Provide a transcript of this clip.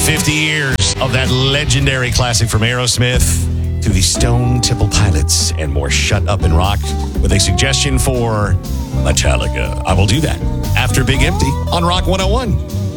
50 years of that legendary classic from Aerosmith to the Stone Temple Pilots and more. Shut Up and Rock with a suggestion for Metallica. I will do that after Big Empty on Rock 101.